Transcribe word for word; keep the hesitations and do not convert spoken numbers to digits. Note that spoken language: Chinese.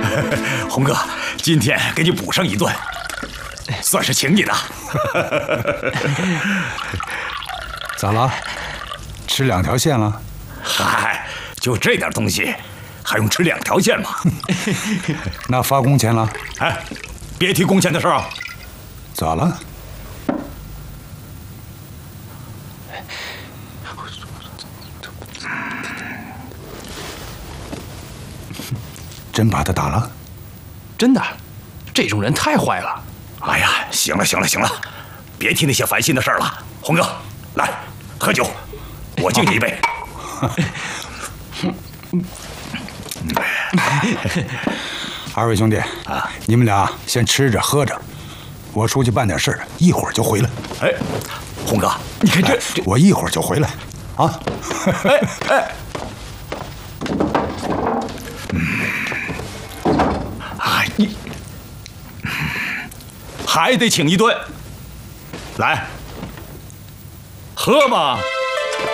红哥，今天给你补上一顿，算是请你的。 咋了？吃两条线了？ 嗨，就这点东西，还用吃两条线吗？ 那发工钱了？ 哎，别提工钱的事啊！ 咋了？真把他打了？ 真的，这种人太坏了。 哎呀，行了行了行了，别提那些烦心的事儿了。红哥，来喝酒，我敬你一杯。 二位兄弟啊，你们俩先吃着喝着，我出去办点事儿，一会儿就回来。 哎，红哥，你看这，这我一会儿就回来，啊！ 哎哎，哎你还得请一顿，来喝嘛。